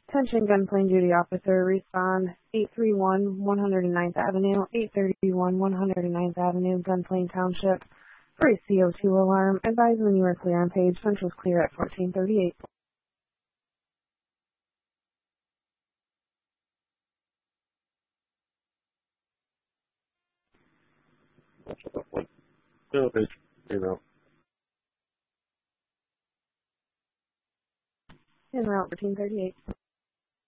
Attention gunplane duty officer, respond 831 109th Avenue, 831 109th Avenue, Gunplane Township, for a CO2 alarm. Advise when you are clear on page. Central's clear at 1438. En route 1438.